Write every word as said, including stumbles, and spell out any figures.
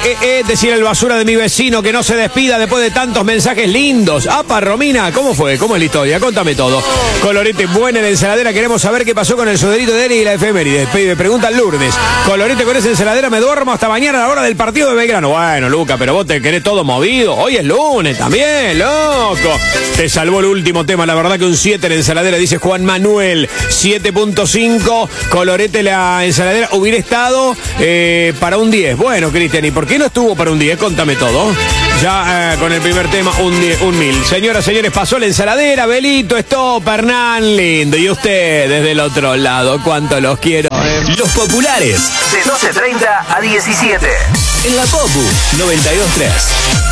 eh, eh, decir el basura de mi vecino que no se despida después de tantos mensajes lindos. Apa, Romina, ¿cómo fue? ¿Cómo es la historia? Contame todo. Colorete, buena en la ensaladera. Queremos saber qué pasó con el suderito de Eri y la efeméride. Me pregunta Lourdes. Colorete, con esa ensaladera me duermo hasta mañana a la hora del partido de Belgrano. Bueno, Luca, pero vos te querés todo movido. Hoy es lunes también, loco. Te salvó el último tema. La verdad que un siete en la ensaladera, dice Juan Manuel. siete punto cinco. Colorete, la ensaladera hubiera estado eh, para un diez. Bueno, Cristian, ¿y por qué no estuvo para un diez? Contame todo. Ya eh, con el primer tema, un, un mil. Señoras, señores, pasó la ensaladera. Belito, stop, Hernán, lindo. Y usted, desde el otro lado, cuánto los quiero. Eh. Los populares. De doce treinta a diecisiete. En la Popu noventa y dos punto tres.